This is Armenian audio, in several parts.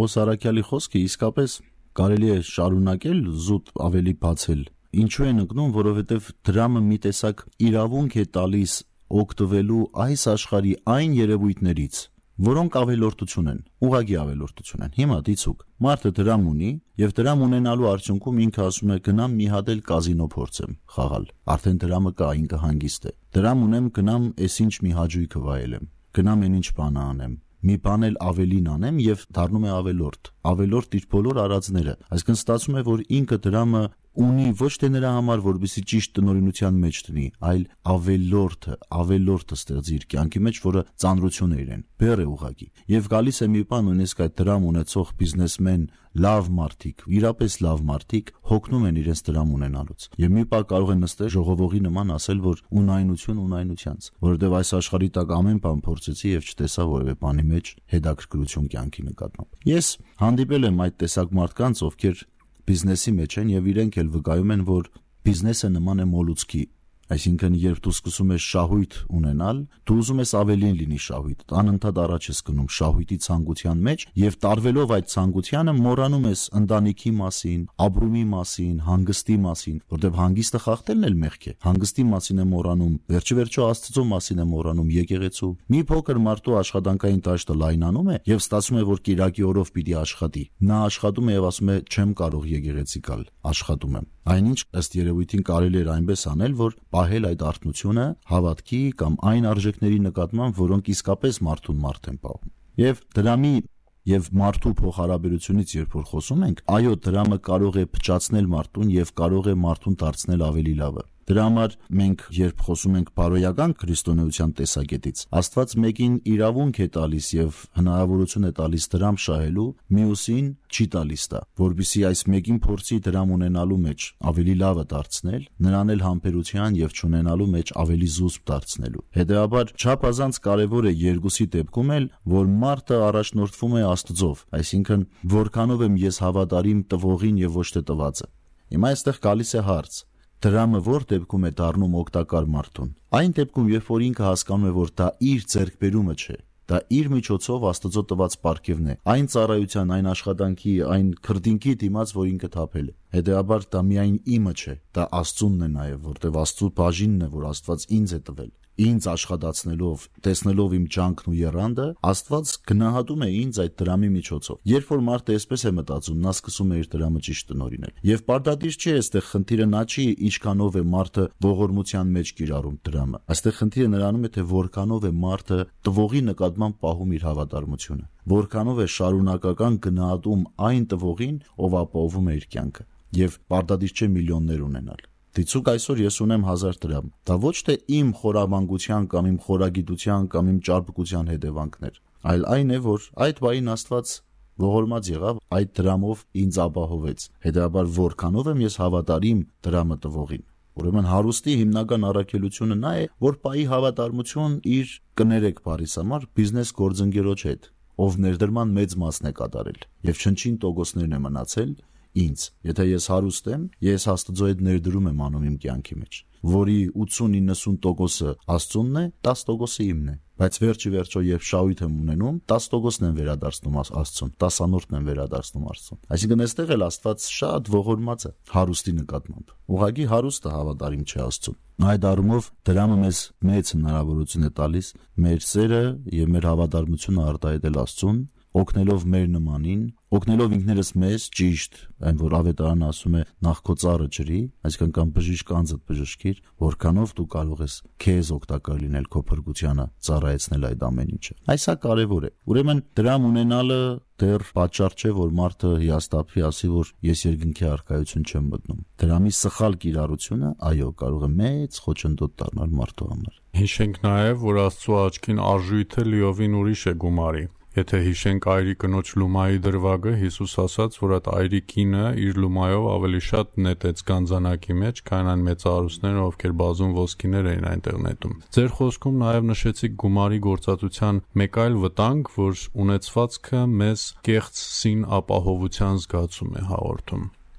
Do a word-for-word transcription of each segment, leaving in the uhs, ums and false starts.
Պողոս Արաքյալի խոսքը իսկապես կարելի է շարունակել զուտ ավելի բացել։ Ինչու են ընկնում, որովհետև դրամը մի տեսակ իրավունք է տալիս օգտվելու այս աշխարհի այն երևույթներից, որոնք ավելորդություն են, ուղղակի ավելորդություն են։ Հիմա դիցուկ մարդը դրամ ունի եւ դրամ ունենալու արդյունքում ինքը ասում է գնամ մի հատ էլ կազինո փորձեմ խաղալ։ Արդեն դրամը կա, ինքը հանգիստ է։ Դրամ ունեմ, գնամ այսինչ մի հաճույքը վայելեմ, գնամ այնինչ բանը անեմ, մի բան էլ ավելին անեմ եւ դառնում է ավելորդ։ Ավելորդ իր բոլոր արածները, այսինքն ստացվում է, որ ինքը դրամը ունի ոչ թե նրա համար, որպեսզի ճիշտ տնօրինության մեջ դնի, այլ ավելորդը, ավելորդը ստեղծի իր կյանքի մեջ, որը ծանրություն է իրեն, բեռ է ուղղակի։ Եվ գալիս է մի բան, նույնիսկ այդ դրամ ունեցող բիզնեսմեն, լավ մարդիկ, իրապես լավ մարդիկ հոգնում են իրենց դրամ ունենալուց։ Եվ մի բան կարող են նստել ժողովողի նման ասել, որ ունայնություն ունայնությանց, որովհետև այս աշխարհի տակ ամեն բան փորձեցի եւ չտեսա որևէ բանի մեջ հետաքրքրություն կյանքի նկատմամբ։ Ես հանդիպել եմ այդ տեսակ մարդկանց, ովքեր բիզնեսի մեջ են եւ իրենք էլ վկայում են, որ բիզնեսը նման է մոլուցքի, այսինքն երբ դու սկսում ես շահույթ ունենալ, դու ուզում ես ավելին լինի շահույթ, անընդհատ առաջ ես գնում շահույթի ցանկության մեջ եւ տարվելով այդ ցանկությանը մոռանում ես ընտանիքի մասին, ապրումի մասին, հանգստի մասին, որտեղ հանգիստը խախտելն էլ մեղք է, հանգստի մասին է մոռանում, վերջի վերջո Աստծո մասին է մոռանում, եկեղեցու։ Մի փոքր մարդու աշխատանքային դաշտը լայնանում է եւ ստացվում է, որ կիրակի օրով պիտի աշխատի։ Նա աշխատում է եւ ասում է չեմ կարող եկեղեցի գալ, աշխատում եմ։ Այնինչ ըստ երևույթին կարելի էր այնպես անել, որ պահել այդ արթնությունը հավատքի կամ այն արժեքների նկատմամբ, որոնք իսկապես մարդուն մարդ են պահում։ Եվ դրամի եւ մարդու փոխհարաբերությունից երբ որ խոսում ենք, այո, դրամը կարող է փչացնել մարդուն եւ կարող է մարդուն դարձնել ավելի լավը։ Դրա համար մենք երբ խոսում ենք բարոյական քրիստոնեության տեսակետից, Աստված մեկին իրավունք է տալիս եւ հնարավորություն է տալիս դրամ շահելու, մյուսին չի տալիս դա, որբիսի այս մեկին փորձի դրամ ունենալու մեջ ավելի լավը դարձնել, նրան էլ համբերության եւ չունենալու մեջ ավելի զուսպ դարձնելու։ Հետեւաբար չափազանց կարեւոր է երկուսի դեպքում էլ, որ մարդը առաջնորդվում է Աստծով, այսինքն որքանով եմ ես հավատարիմ տվողին եւ ոչ թե տվածը։ Հիմա այստեղ գալիս է հարց. դրամը որ դեպքում է դառնում օգտակար մարդուն։ Այն դեպքում, երբ որ ինքը հասկանում է, որ դա իր ձեռքբերումը չէ, դա իր միջոցով Աստծո տված պարգևն է, այն ծառայության, այն աշխատանքի, այն քրտինքի դիմաց, որ ինքը թափել է։ Հետեւաբար դա միայն իմը չէ, դա Աստծունն է նաև, որտեղ Աստծո բաժինն է, որ Աստված ինձ է տվել։ Ինձ աշխատացնելով, տեսնելով իմ ջանքն ու եռանդը, Աստված գնահատում է ինձ այդ դրամի միջոցով։ Երբ որ մարդը այսպես է մտածում, նա սկսում է իր դրամը ճիշտ տնօրինել։ Եվ պարտադիր չի այստեղ խնդիրը նա չի ինչքանով է մարդը ողորմության մեջ կիրառում դրամը։ Այստեղ խնդիրը նրանում է, թե որքանով է մարդը տվողի նկատմամբ պահում իր հավատարմությունը, որքանով է շարունակական գնահատում այն տվողին, ով ապահովում է իր կյանքը։ Եվ պարտադիր չէ միլիոններ ունենալ։ Դիցուկ այսօր ես ունեմ հազար դրամ։ Դա ոչ թե իմ խորամանկության կամ իմ խորագիտության կամ իմ ճարպկության հետևանքներ, այլ այն է, որ այդ բային Աստված ողորմած եղավ, այդ դրամով ինձ ապահովեց։ Հետեւաբար որքանով եմ ես հավատարիմ դրամը տվողին։ Ուրեմն հարուստի հիմնական առաքելությունը նա է, որ պահի հավատարմություն իր կներեք բարիս համար բիզնես գործընկերոջ հետ, ով ներդրման մեծ մասն է կատարել եւ չնչին տոկոսներն է մնացել ինձ։ Եթե ես հարուստ եմ, ես Աստծո հետ ներդրում եմ անում իմ կյանքի մեջ, որի ութսուն-նվսուն տոկոսը Աստծունն է, տասը տոկոսը իմն է։ Բայց վերջի վերջո երբ շահույթ եմ ունենում, տասը տոկոսն եմ վերադարձնում Աստծուն, տասանորդն եմ վերադարձնում Աստծուն։ Այսինքն այստեղ էլ Աստված շատ ողորմած է հարուստի նկատմամբ։ Ուղղակի հարուստը հավատարիմ չէ Աստծուն։ Այդ առումով դրամը մեզ մեծ հնարավորություն է տալիս մեր սերը եւ մեր հավատարմությունը արտահայտել Աստծուն, օգնելով մեր նմանին, օգնելով ինքներս մեզ ճիշտ, այն որ ավետարանը ասում է նախ քո ծառը ջրի, այսինքն կամ բժիշկ անձդ բժշկիր, որքանով դու կարող ես քեզ օգտակար լինել քո փրկությանը, ծառայեցնել այդ ամեն ինչը։ Այս է կարևոր է։ Ուրեմն դրամ ունենալը դեռ պատճառ չէ, որ մարդը հիասթափվի, ասի, որ ես երկնքի առկայություն չեմ մտնում։ Դրամի սխալ կիրառությունը, այո, կարող է մեծ խոչընդոտ դառնալ մարդու համար։ Հիշենք նաև, որ Աստծո աչքին արժույթը լիովին ուրիշ է գումարի։ Եթե հիշենք այրի կնոջ լումայի դրվագը, Հիսուս ասաց, որ այդ այրի կինը իր լումայով ավելի շատ նետեց գանձանակի մեջ, քան այն մեծահարուստները, ովքեր բազում ոսկիներ էին այնտեղ նետում։ Ձեր խոսքում նաև նշեցիք գումարի գործածության մեկ այլ վտանգ, որ ունեցվածքը մեզ կեղծ սին ապահովության զգացում է հաղորդում։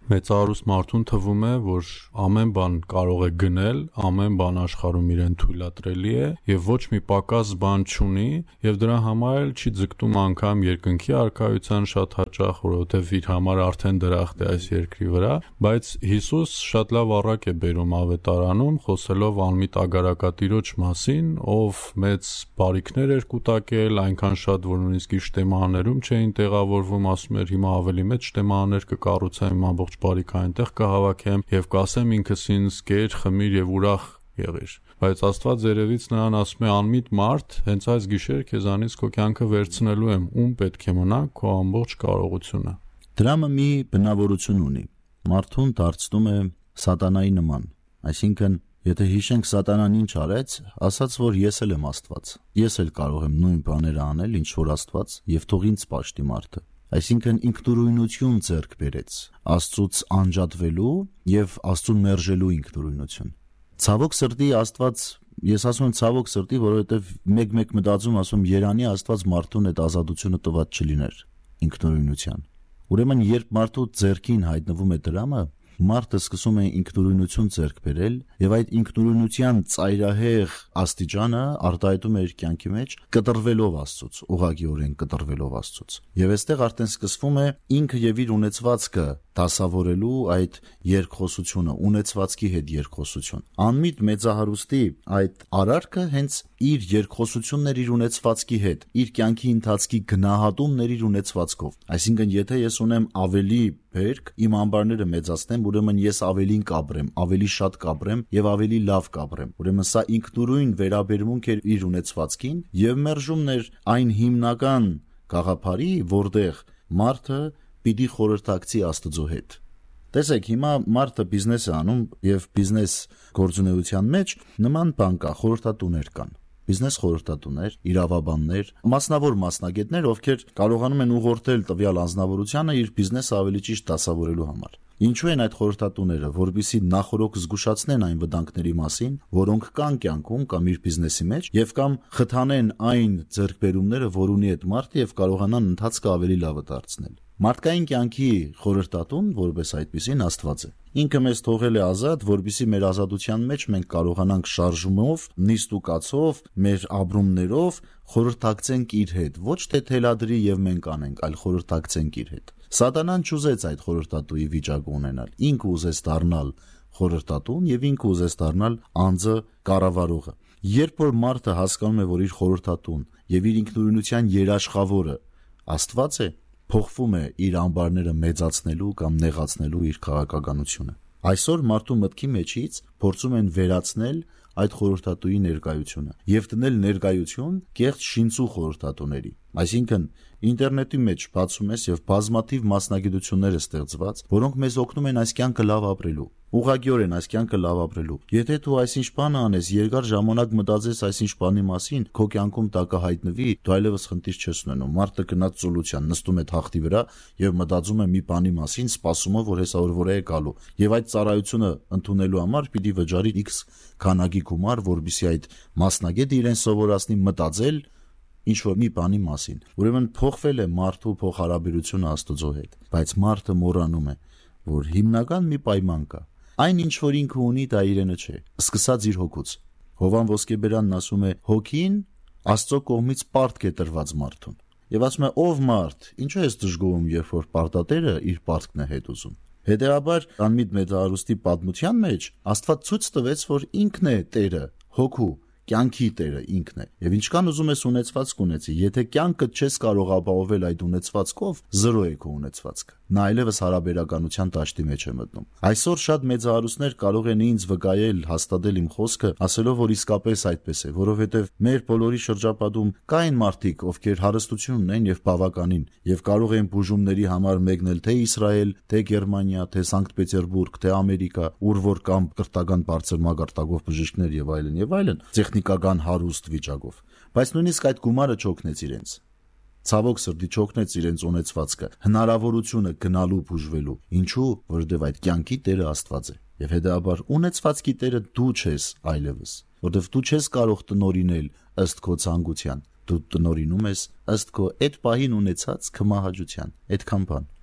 Մեծահարուստ մարդուն թվում է, որ ամեն բան կարող է գնել, ամեն բան աշխարհում իրեն թույլատրելի է եւ ոչ մի պակաս բան չունի եւ դրա համար էլ չի ձգտում անգամ երկնքի արքայության շատ հաճախ, որովհետեւ իր համար արդեն դրախտ է այս երկրի վրա, բայց Հիսուս շատ լավ առակ է բերում ավետարանում, խոսելով անմիտ ագարակատիրոջ մասին, ով մեծ բարիքներ էր կուտակել, այնքան շատ, որ նույնիսկ իր շտեմաներում չէին տեղավորվում, ասում էր հիմա ավելի մեծ շտեմաներ կկառուցեմ, ամբողջ բարիք այնտեղ կհավաքեմ եւ կասեմ ինքս ինձ կեր, խմիր եւ ուրախ եղիր, բայց Աստված երևից նրան ասում է անմիտ մարդ, հենց այս գիշեր քեզանից քո կյանքը վերցնելու եմ, ում պետք է մնա քո ամբողջ կարողությունը։ Դրամը մի բնավորություն ունի, մարդուն դարձնում է սատանայի նման, այսինքն եթե հիշենք սատանան ինչ արեց, ասաց որ ես էլ եմ Աստված, ես էլ կարող եմ նույն բաները անել, ինչ որ Աստված եւ թող ինձ պաշտի մարդը, այսինքն ինքնուրույնություն ձեռք բերեց, Աստծուց անջատվելու եւ Աստծուն մերժելու ինքնուրույնություն։ Ցավոք սրտի Աստված, ես ասում եմ ցավոք սրտի, որովհետեւ մեկ-մեկ մտածում ասում Երանի Աստված մարդուն այդ ազատությունը տված չլիներ ինքնուրույնության։ Ուրեմն երբ մարդու ձեռքին հայտնվում է դրամը, մարդը սկսում է ինքնուրույնություն ձեռք բերել եւ այդ ինքնուրույնության ծայրահեղ աստիճանը արտահայտում է իր կյանքի մեջ կտրվելով Աստծուց, ուղղակիորեն կտրվելով Աստծուց։ Եվ այստեղ արդեն սկսվում է ինքը եւ իր ունեցվածքը դասավորելու այդ երկխոսությունը, ունեցվածքի հետ երկխոսություն։ Անմիտ մեծահարուստի այդ արարքը հենց իր երկխոսությունն էր իր ունեցվածքի հետ, իր կյանքի ընթացքի գնահատումն էր իր ունեցվածքով։ Այսինքն եթե ես ունեմ ավելի բերք, իմ ամբարները մեծացնեմ, ուրեմն ես ավելին կապրեմ, ավելի շատ կապրեմ եւ ավելի լավ կապրեմ։ Ուրեմն սա ինքնուրույն վերաբերմունք էր իր ունեցվածքին եւ մերժումն էր այն հիմնական գաղափարի, որտեղ մարդը պիտի խորհրդակցի Աստծո հետ։ Տեսեք, հիմա մարդը բիզնես է անում եւ բիզնես գործունեության մեջ նման բան կա, խորհրդատուներ կան։ Բիզնես խորհրդատուներ, իրավաբաններ, մասնավոր մասնագետներ, ովքեր կարողանում են ուղղորդել տվյալ անձնավորությանը իր բիզնեսը ավելի ճիշտ դասավորելու համար։ Ինչու են այդ խորհրդատուները, որպեսզի նախորոք զգուշացնեն այն վտանգների մասին, որոնք կան կյանքում կամ իր բիզնեսի մեջ, եւ կամ խթանեն այն ձեռքբերումները, որ ունի այդ մարդը եւ կարողանան ընթացքը ավելի լավը դարձնել։ Մարդկային կյանքի խորհրդատուն, որպես այդպիսին Աստված է։ Ինքը մեզ թողել է ազատ, որպեսզի մեր ազատության մեջ մենք կարողանանք շարժումով, նիստուկացով, մեր ապրումներով խորհրդակցենք իր հետ, ոչ թե թելադրի եւ մենք անենք, այլ խորհրդակցենք իր հետ։ Սատանան չուզեց այդ խորհրդատուի վիճակը ունենալ։ Ինքը ուզեց դառնալ խորհրդատուն եւ ինքը ուզեց դառնալ անձը կառավարողը։ Երբ որ մարդը հասկանում է, որ իր խորհրդատուն եւ իր ինքնուրույնության երաշխավորը Աստված է, փոխվում է իր ամբարները մեծացնելու կամ նեղացնելու իր քաղաքականությունը։ Այսօր մարդու մտքի մեջից փորձում են վերացնել այդ խորհրդատուի ներկայությունը եւ դնել ներկայություն կեղծ շինծու խորհրդատուների։ Այսինքն ինտերնետի մեջ բացում ես եւ բազմաթիվ մասնագիտություններ է ստեղծված, որոնք մեզ օգնում են այս կյանքը լավ ապրելու։ Ուղղակիորեն այս կյանքը լավ ապրելու։ Եթե դու այսինչ բանը անես, երկար ժամանակ մտածես այսինչ բանի մասին, քո կյանքում դա կհայտնվի, դու այլևս խնդիր չես ունենում։ Մարդը գնաց ծուլության, նստում է թախտի վրա եւ մտածում է մի բանի մասին, սպասում է, որ հեսա որ է գալու։ Եվ այդ ծառայությունը ընդունելու համար պիտի վճարի X քանակի գումար, որովհետեւ այդ մասնագետը իրեն սովորացնի մտածել ինչ որ մի բանի մասին։ Ուրեմն փոխվել է մարդու փոխհարաբերությունը Աստծո հետ, բայց մարդը մոռանում է, որ հիմնական մի պայման կա։ Այն ինչ որ ինքը ունի, դա իրենը չէ, սկսած իր հոգուց։ Հովան Ոսկեբերանն ասում է. հոգին Աստծո կողմից պարտք է տրված մարդուն։ Եվ ասում է. ով մարդ, ինչու ես դժգոհում, երբ որ պարտատերը իր պարտքն է հետ ուզում։ Հետևաբար անմիտ մեծահարուստի պատմության մեջ Աստված ցույց տվեց, որ ինքն է Տերը, հոգու կյանքի Տերը ինքն է։ Եվ ինչքան ուզում ես ունեցվածք ունեցի, եթե կյանքը չես կարող ապահովել այդ ունեցվածքով, զրո է քո ունեցվածքը։ Նա այլևս հարաբերականության դաշտի մեջ է մտնում։ Այսօր շատ մեծահարուստներ կարող են ինձ վկայել, հաստատել իմ խոսքը, ասելով, որ իսկապես այդպես է, որովհետև մեր բոլորի շրջապատում կային մարդիկ, ովքեր հարստություն ունեն եւ բավականին, եւ կարող են բուժումների համար մեկնել թե Իսրայել, թե Գերմանիա, թե Սանկտ Պետերբուրգ, թե Ամերիկա, ուր որ կամ կրթական բարձր մագարտակով բժիշկներ եւ այլն եւ այլն, տեխնիկական հարուստ վիճակով, բայց նույնիսկ այդ գումարը չօգնեց իրենց։ Ցավոք սրտի չօգնեց իրենց ունեցվածքը, հնարավորությունը գնալու բուժվելու։ Ինչու՞, որովհետև այդ կյանքի Տերը Աստված է։ Եվ հետաբար ունեցվածքի Տերը դու չես այլևս, որովհետև դու չես կարող տնորինել ըստ քո ցանկության, դու տնորինում ես ըստ քո այդ պահին ունեցած կմահաճության, այդքան բան։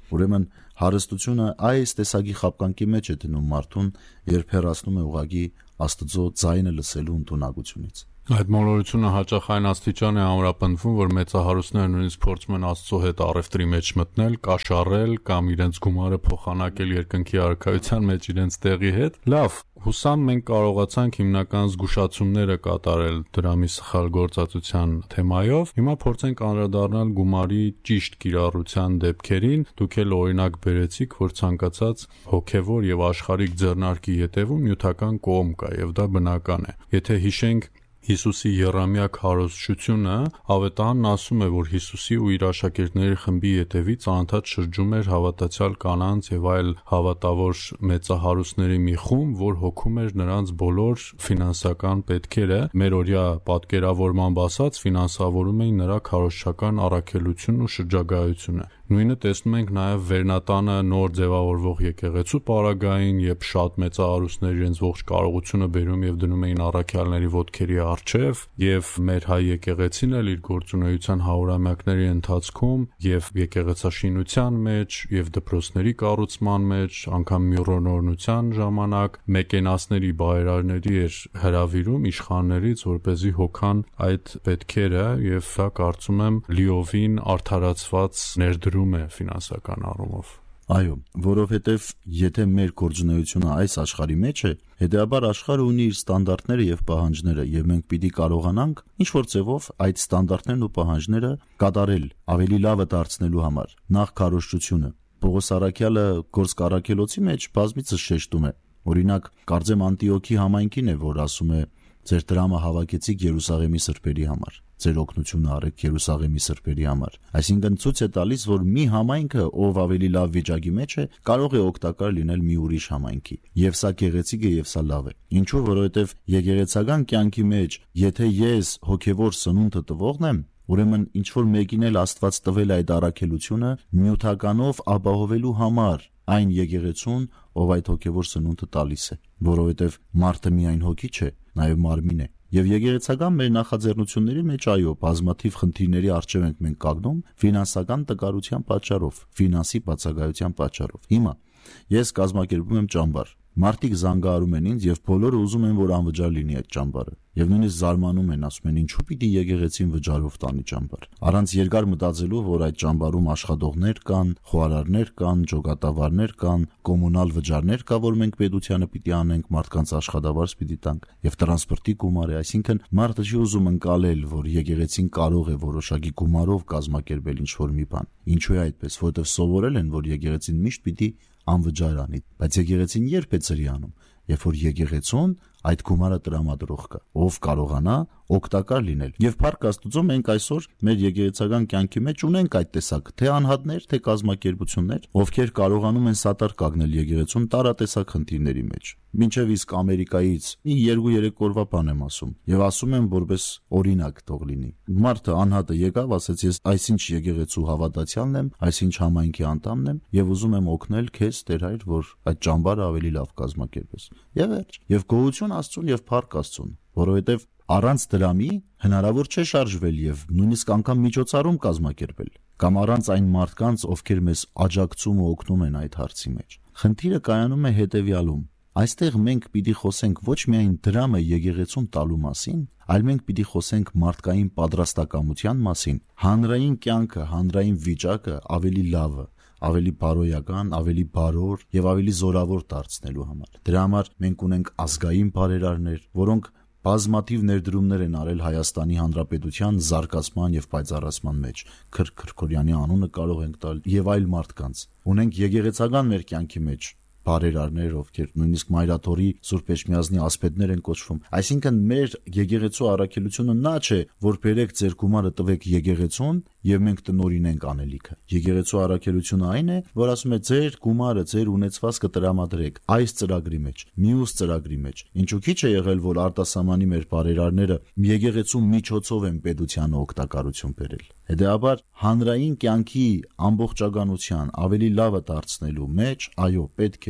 Ուրեմն հարստությունը այս տեսակի խապկանքի մեջ է դնում մարդուն, երբ հեռացնում է ուղղակի Աստծո ձայնը լսելու ընդունակությունից։ Այդ մոլորությունը հաճախ այն աստիճան է ամրապնդվում, որ մեծահարուստները նույնիսկ փորձում են Աստծո հետ առևտրի մեջ մտնել, կաշառել կամ իրենց գումարը փոխանակել երկնքի արքայության մեջ իրենց տեղի հետ։ Լավ, հուսամ մենք կարողացանք հիմնական զգուշացումները կատարել դրամի սխալ գործածության թեմայով։ Հիմա փորձենք անդրադառնալ գումարի ճիշտ կիրառության դեպքերին։ Դուք էլ օրինակ բերեցիք, որ ցանկացած հոգևոր եւ աշխարհիկ ձեռնարկի ետևում նյութական կողմ կա եւ դա բնական է։ Եթե հիշենք Հիսուսի եռամյա քարոզչությունը, ավետարանն ասում է, որ Հիսուսի ու իր աշակերտների խմբի ետևից անընդհատ շրջում էր հավատացյալ կանանց եւ այլ հավատավոր մեծահարուստների մի խումբ, որ հոգում էր նրանց բոլոր ֆինանսական պետքերը, մերօրյա պատկերավորմամբ ասած, ֆինանսավորում էին նրա քարոզչական առաքելությունն ու շրջագայությունը։ Նույնը տեսնում ենք նաև Վերնատանը նոր ձևավորվող եկեղեցու պարագային, երբ շատ մեծահարուստներ իրենց ողջ կարողությունը բերում եւ դնում էին առաքյալների ոտքերի առջև, եւ մեր հայ եկեղեցին էլ իր գործունեության հարյուրամյակների ընթացքում եւ եկեղեցաշինության մեջ եւ դպրոցների կառուցման մեջ, անգամ մյուրոնորնության ժամանակ մեկենասների բայրարների էր հրավիրում իշխաններից, որպեսզի հոգան այդ պետքերը, եւ դա կարծում եմ լիովին արդարացված ներդրում է ֆինանսական առումով։ Այո, որովհետև եթե մեր գործունեությունը այս աշխարհի մեջ է, հետեւաբար աշխարհը ունի իր ստանդարտները եւ պահանջները, եւ մենք պիտի կարողանանք ինչ-որ ձևով այդ ստանդարտներն ու պահանջները կատարել, ավելի լավը դարձնելու համար։ Նախ քարոզչությունը։ Պողոս առաքյալը գործք առաքելոցի մեջ բազմիցս շեշտում է։ Օրինակ, կարծեմ Անտիոքի համայնքին է, որ ասում է. «Ձեր դրամը հավաքեցիք Երուսաղեմի սրբերի համար, ձեր օգնությունը արեք Երուսաղեմի սրբերի համար»։ Այսինքն ցույց է տալիս, որ մի համայնքը, ով ավելի լավ վիճակի մեջ է, կարող է օգտակար լինել մի ուրիշ համայնքի։ Եվ սա գեղեցիկ է եւ սա լավ է։ Ինչու՞, որովհետեւ եկեղեցական կյանքի մեջ, եթե ես հոգեվոր սնունդը տվողն եմ, ուրեմն ինչ որ մեկին էլ Աստված տվել այդ առաքելությունը նյութականով ապահովելու համար այն եկեղեցուն, ով այդ հոգևոր սնունդը տալիս է, որովհետև մարդը միայն հոգի չէ, նաև մարմին է։ Եվ եկեղեցական մեր նախաձեռնությունների մեջ այո, բազմաթիվ խնդիրների առջև ենք մենք կանգնում ֆինանսական տկարության պատճառով, ֆինանսի բացակայության պատճառով։ Հիմա ես կազմակերպում եմ ճամբար։ Մարդիկ զանգահարում են ինձ եւ բոլորը ուզում են, որ անվճար լինի այդ ճամբարը։ Եվ նույնիսկ զարմանում են, ասում են, ինչու պիտի եկեղեցին վճարով տանի ճամբար։ Առանց երկար մտածելու, որ այդ ճամբարում աշխատողներ կան, խոհարարներ կան, ջոկատավարներ կան, կոմունալ վճարներ կա, որ մենք պետությանը պիտի անենք, մարդկանց աշխատավարձ պիտի տանք եւ տրանսպորտի գումար է, այսինքն մարդը չի ուզում ընկալել, որ եկեղեցին կարող է որոշակի գումարով կազմակերպել ինչ-որ մի բան։ Ինչու է այդպես, որովհետեւ սովորել են, որ եկեղեցին միշտ պիտի անվճար անի, բայց եկեղեցին երբ է ծրի անում, երբ որ եկեղեցուն այդ գումարը տրամադրող կա, ով կարողանա օգտակար լինել։ Եվ փառք Աստծո, մենք այսօր մեր եկեղեցական կյանքի մեջ ունենք այդ տեսակ թե անհատներ, թե կազմակերպություններ, ովքեր կարողանում են սատար կանգնել եկեղեցուն տարատեսակ խնդիրների մեջ։ Մինչև իսկ Ամերիկայից մի երկու-երեք օրվա բան եմ ասում, եւ ասում եմ որպես օրինակ թող լինի։ Մարդը անհատը եկավ, ասեց ես այսինչ եկեղեցու հավատացյալն եմ, այսինչ համայնքի անդամն եմ եւ ուզում եմ օգնել քեզ Տեր Հայր, որ այդ ճամբարը ավելի լավ կազմակերպես։ Եվ վերջ։ Եվ գոհություն Աստծուն եւ փառք Աստծուն, որովհետեւ առանց դրամի հնարավոր չէ շարժվել եւ նույնիսկ անգամ միջոցառում կազմակերպել, կամ առանց այն մարդկանց, ովքեր մեզ աջակցում ու օգնում են այդ հարցի մեջ։ Խնդիրը կայանում է հետեւյալում. այստեղ մենք պիտի խոսենք ոչ միայն դրամը եկեղեցուն տալու մասին, այլ մենք պիտի խոսենք մարդկային պատրաստակամության մասին, հանրային կյանքը, հանրային վիճակը ավելի լավը, ավելի բարոյական, ավելի բարոր եւ ավելի զորավոր դարձնելու համար։ Դրա համար մենք ունենք ազգային բարերարներ, որոնք բազմաթիվ ներդրումներ են արել Հայաստանի Հանրապետության զարգացման եւ պայծառացման մեջ։ Քրկ Քրկորյանի անունը կարող ենք տալ եւ այլ մարդկանց։ Ունենք եկեղեցական մեր կյանքի մեջ բարերարներ, ովքեր նույնիսկ Մայրաթորի Սուրբ Էջմիածնի ասպետներ են կոչվում։ Այսինքն մեր եկեղեցու առաքելությունը նա չէ, որ բերեք ձեր գումարը տվեք եկեղեցուն եւ մենք տնօրինենք անելիքը։ Եկեղեցու առաքելությունը այն է, որ ասում է ձեր գումարը, ձեր ունեցվածքը տրամադրեք այս ծրագրի մեջ, մյուս ծրագրի մեջ։ Ինչու քիչ է եղել, որ արտասահմանի մեր բարերարները եկեղեցու միջոցով են պետությանը օգտակարություն բերել։ Հետեւաբար հանրային կյանքի ամբողջականության ավելի լավը դարձնելու մեջ, այո, պետք է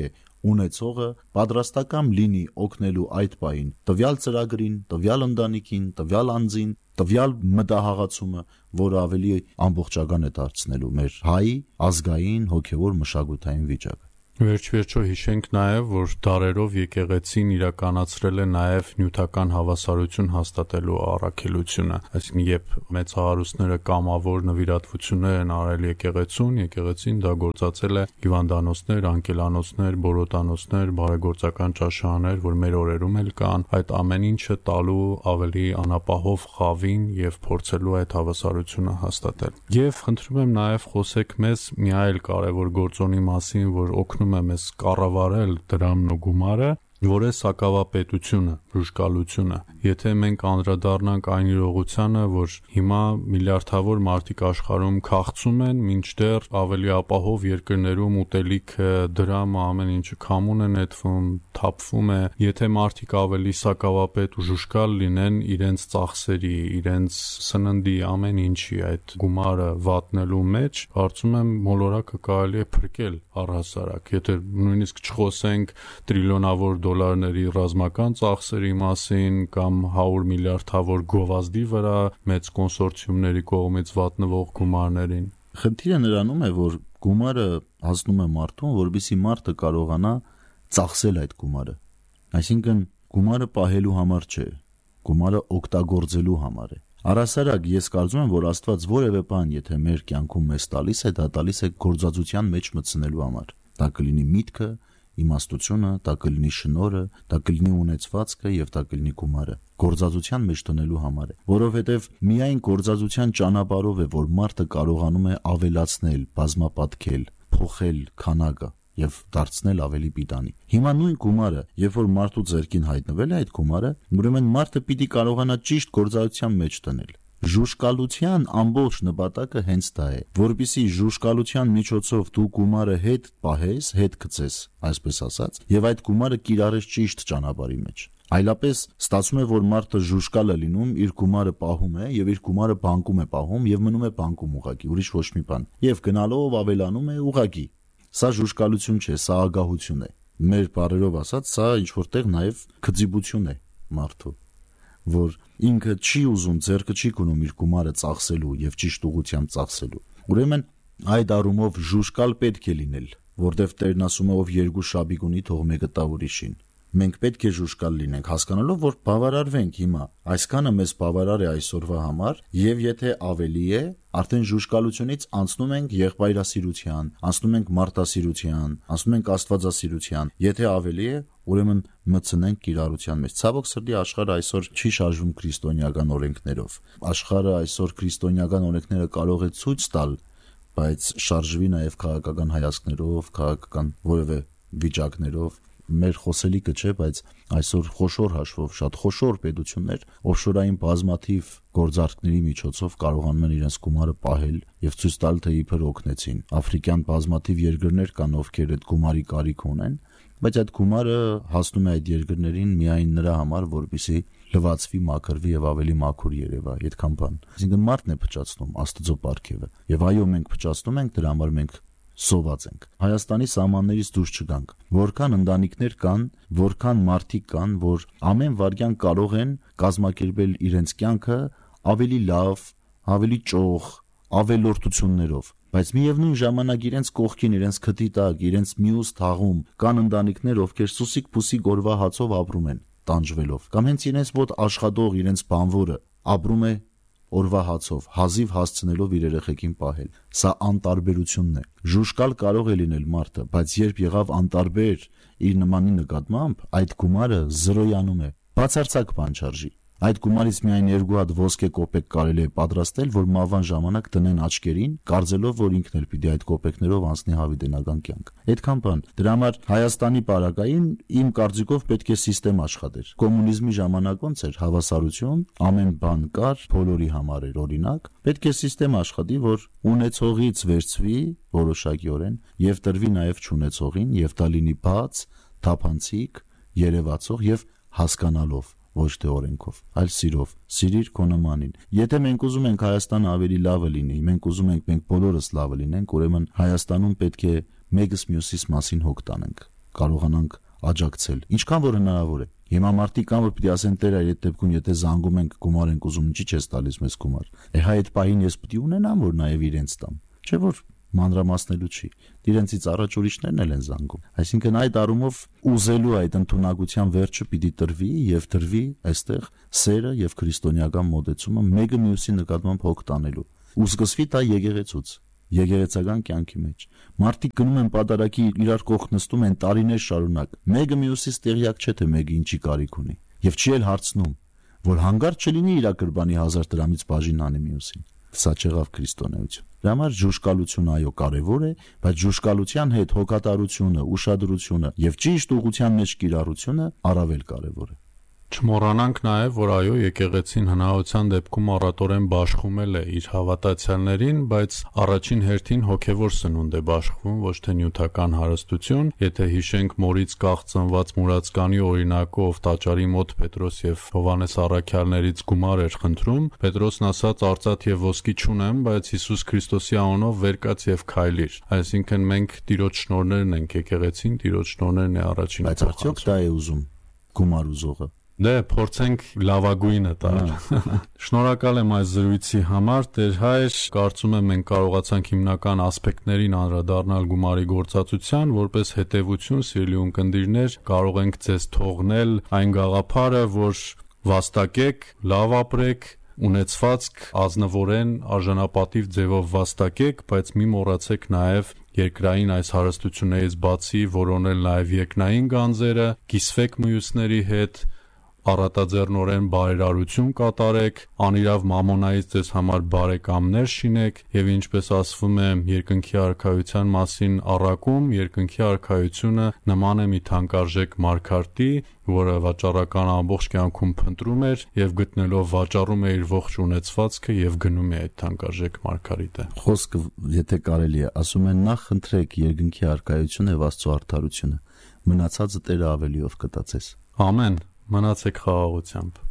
ունեցողը պատրաստական լինի օգնելու այդ պահին տվյալ ծրագրին, տվյալ ընտանիքին, տվյալ անձին, տվյալ մտահաղացումը, որը ավելի ամբողջական է դարձնելու մեր հայ ազգային հոգևոր մշակութային վիճակը։ Վերջ-վերջո հիշենք նաև, որ դարերով եկեղեցին իրականացրել է նաև նյութական հավասարություն հաստատելու առաքելությունը, այսինքն երբ մեծահարուստները կամավոր նվիրատվություններ են արել եկեղեցուն, եկեղեցին դա գործածել է հիվանդանոցներ, անկելանոցներ, բորոտանոցներ, բարեգործական ճաշարաններ, որ մեր օրերում էլ կան, այդ ամեն ինչը տալու ավելի անապահով խավին եւ փորձելու այդ հավասարությունը հաստատել։ Եվ խնդրում եմ նաև խոսեք մեզ մի այլ կարևոր գործոնի մասին, որ օգնում է մեզ կառավարել դրամն ու գումարը, որ է սակավապետությունը, ժուժկալությունը։ Եթե մենք անդրադառնանք այն իրողությանը, որ հիմա միլիարդավոր մարդիկ աշխարհում քաղցում են, մինչդեռ ավելի ապահով երկրներում ուտելիքը, դրամը, ամեն ինչը քամուն է նետվում, թափվում է, եթե մարդիկ ավելի սակավապետ ու ժուժկալ լինեն իրենց ծախսերի, իրենց սննդի, ամեն ինչի այդ գումարը վատնելու մեջ, կարծում եմ մոլորակը կարելի է փրկել առհասարակ։ Եթե նույնիսկ չխոսենք տրիլիոնավոր դոլարների ռազմական ծախսերի մասին կամ հարյուր միլիարդավոր գովազդի վրա մեծ կոնսորցիումների կողմից վատնվող գումարներին։ Խնդիրը նրանում է, որ գումարը հասնում է մարդուն, որպեսզի մարդը կարողանա ծախսել այդ գումարը։ Այսինքն գումարը պահելու համար չէ, գումարը օգտագործելու համար է։ Առհասարակ ես կարծում եմ, որ Աստված որևէ բան, եթե մեր կյանքում մեզ տալիս է, դա տալիս է գործածության մեջ մտցնելու համար։ Դա կլինի միտքը, իմաստությունը, դա կլինի շնորհը, դա կլինի ունեցվածքը եւ դա կլինի գումարը գործածության մեջ տնելու համար է, որովհետեւ միայն գործածության ճանապարհով է, որ մարդը կարողանում է ավելացնել, բազմապատկել, փոխել քանակը եւ դարձնել ավելի պիտանի։ Հիմա նույն գումարը, երբ որ մարդու ձեռքին հայտնվել է այդ գումարը, ուրեմն մարդը պիտի կարողանա ճիշտ գործածության մեջ տնել։ Ժուժկալության ամբողջ նպատակը հենց դա է, որպեսզի ժուժկալության միջոցով դու գումարը հետ պահես, հետ գցես, այսպես ասած, եւ այդ գումարը կիրառես ճիշտ ճանապարհի մեջ։ Այլապես ստացվում է, որ մարդը ժուժկալ է լինում, իր գումարը պահում է եւ իր գումարը բանկում է պահում եւ մնում է բանկում ուղակի, ուրիշ ոչ մի բան։ Եվ գնալով ավելանում է ուղակի։ Սա ժուժկալություն չէ, սա ագահություն է։ Մեր բառերով ասած, սա ինչ որտեղ նաեւ քծիբություն է մարդու, որ ինքը չի ուզում, ձեռքը չի գնում իր գումարը ծախսելու եւ ճիշտ ուղղությամբ ծախսելու։ Ուրեմն այդ առումով ժուժկալ պետք է լինել, որտեվ Տերն ասում է, ով երկու շաբիկ ունի, թող մեկը տա ուրիշին։ Մենք պետք է ժուժկալ լինենք, հասկանալով, որ բավարարվենք հիմա։ Այսքանը մեզ բավարար է այսօրվա համար, եւ եթե ավելի է, արդեն ժուժկալությունից անցնում ենք եղբայրասիրության, անցնում ենք մարտասիրության, անցնում ենք աստվածասիրության։ Եթե ավելի է, ուրեմն մտցնենք կիրառության մեջ։ Ցավոք սրտի աշխարհը այսօր չի շարժվում քրիստոնեական օրենքներով։ Աշխարհը այսօր քրիստոնեական օրենքները կարող է ցույց տալ, բայց շարժվի նաեւ քաղաքական հայացքներով, քաղաքական որևէ վիճակներով։ Մեր խոսելիքը չէ, բայց այսօր խոշոր հաշվով շատ խոշոր պետություններ օֆշորային բազմաթիվ գործարքների միջոցով կարողանում են իրենց գումարը պահել եւ ցույց տալ, թե իբր օգնեցին։ Աֆրիկյան բազմաթիվ երկրներ կան, ովքեր այդ գումարի կարիք ունեն, բայց այդ գումարը հասնում է այդ երկրներին միայն նրա համար, որպեսզի լվացվի, մաքրվի եւ ավելի մաքուր երևա, այդքան բան։ Այսինքն մարդն է փճացնում Աստծո պարգևը։ Եվ այո, մենք փճացնում ենք, դրա համար մենք սոված ենք։ Հայաստանի սահմաններից դուրս չգանք։ Որքան ընտանիքներ կան, որքան մարդիկ կան, որ ամեն վարքյան կարող են կազմակերպել իրենց կյանքը ավելի լավ, ավելի ճոխ, ավելորդություններով, բայց միևնույն ժամանակ իրենց կողքին, իրենց քթի տակ, իրենց մյուս թաղում կան ընտանիքներ, ովքեր սուսիկ փուսիկ օրվա հացով ապրում են, տանջվելով, կամ հենց իրենց մոտ աշխատող իրենց բանվորը ապրում է օրվա հացով, հազիվ հասցնելով իր երեխեքին պահել։ Սա անտարբերությունն է։ Ժուժկալ կարող է լինել մարդը, բայց երբ եղավ անտարբեր իր նմանի նկատմամբ, այդ գումարը զրոյանում է։ Բացարձակ բան չարժի։ Այդ գումարից միայն երկու հատ ոսկե կոպեկ կարելի է պատրաստել, որ մահվան ժամանակ տնեն աչքերին, կարծելով, որ ինքն էլ պիտի այդ կոպեկներով անցնի հավիտենական կյանք։ Այդքան բան։ Դրա համար Հայաստանի պարագային իմ կարծիքով պետք է սիստեմ աշխատեր։ Կոմունիզմի ժամանակ ոնց էր հավասարություն, ամեն բան կար, բոլորի համար էր օրինակ։ Պետք է սիստեմ աշխատի, որ ունեցողից վերցվի որոշակիորեն եւ տրվի նաեւ չունեցողին, եւ դա լինի բաց, թափանցիկ, երևացող եւ հասկանալով, ոչ թե օրենքով, այլ սիրով, սիրիր քո նմանին։ Եթե մենք ուզում ենք Հայաստանը ավելի լավը լինի, մենք ուզում ենք մենք բոլորս լավը լինենք, ուրեմն Հայաստանում պետք է մեկս մյուսից մասին հոգ տանենք։ կարողանանք աջակցել, ինչքան որ հնարավոր է։ Հիմա մարդիկ կան, որ պիտի ասեն Տեր, այդ դեպքում եթե զանգում ենք, գումար ենք ուզում, ինչի՞ չես տալիս մեզ գումար։ Է հայ այդ պահին ես պիտի ունենամ, որ նաև իրենց տամ։ Չէ՞ որ մանրամասնելու չի։ Իրենցից առաջ ուրիշներն էլ են զանգում։ Այսինքն այդ առումով ուզելու այդ ընդունակության վերջը պիտի տրվի եւ տրվի այստեղ սերը եւ քրիստոնեական մոդեցումը մեկը մյուսի նկատմամբ հոգ տանելու։ Ու սկսվի դա եկեղեցուց, եկեղեցական կյանքի մեջ։ Մարդիկ գնում են պատարակի իրար կողք նստում են տարիներ շարունակ։ Մեկը մյուսից տեղյակ չէ թե մեկը ինչի կարիք ունի եւ չի էլ հարցնում, որ հանգարտ չլինի իր կրբանի հազար դրամից բաժին անի մյուսին։ Սա չեղավ քրիստոնեություն։ Դրա համար ժուշկալությունը այո կարևոր է, բայց ժուշկալության հետ հոգատարությունը, ուշադրությունը եւ ճիշտ ուղղության մեջ կիրառությունը առավել կարևոր է։ Չմոռանանք նաև, որ այո, եկեղեցին հնարավորության դեպքում առատորեն բաշխումել է իր հավատացյալներին, բայց առաջին հերթին հոգևոր սնունդ է բաշխվում, ոչ թե նյութական հարստություն։ Եթե հիշենք Մորից կաղծնված մուրացկանի օրինակով տաճարի մոտ Պետրոս եւ Հովհաննես առաքյալներից գումար էր խնդրում, Պետրոսն ասաց արծաթ եւ ոսկի չունեմ, բայց Հիսուս Քրիստոսի անունով վեր կաց եւ քայլիր։ Այսինքն մենք Տիրոջ շնորհներն ենք, եկեղեցին Տիրոջ շնորհներն է առաջին։ Բայց արդյոք դա է ուզում գումար ուզողը։ Դե փորձենք լավագույնը տալ։ Շնորհակալ եմ այս զրույցի համար, Տեր Հայր, կարծում եմ մենք կարողացանք հիմնական ասպեկտներին անդրադառնալ գումարի գործածության, որպես հետևություն, սիրելի ունկնդիրներ, կարող ենք ձեզ թողնել այն գաղափարը, որ վաստակեք, լավ ապրեք, ունեցվածք ազնվորեն արժանապատիվ ձևով վաստակեք, բայց մի մոռացեք նաև երկրային այս հարստություններից բացի որոնել նաև երկնային գանձերը, կիսվեք մյուսների հետ, առատաձեռնորեն բարերարություն կատարեք, անիրավ մամոնայից ձեզ համար բարեկամներ շինեք եւ ինչպես ասվում է երկնքի արքայության մասին առակում, երկնքի արքայությունը նման է մի թանկարժեք մարգարտի, որը վաճառական ամբողջ կյանքում փնտրում էր եւ գտնելով վաճառում է իր ողջ ունեցվածքը եւ գնում է այդ թանկարժեք մարգարիտը։ Խոսքը, եթե կարելի է, ասում են նախ խնդրեք երկնքի արքայությունը եւ Աստծո արդարությունը, մնացածը Տերը ավելիով կտա ձեզ։ Ամեն։ Մնացեք խաղաղությամբ։